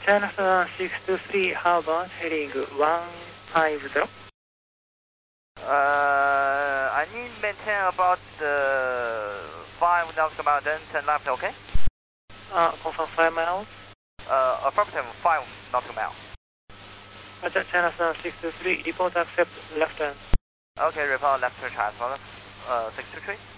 China 623, how about heading 150? I need to maintain about 5 nautical miles, then 10 left, okay? Confirm 5 miles. Affirmative, 5 nautical miles. Roger, China 623, report accept left turn. Okay, report left turn transfer, 623.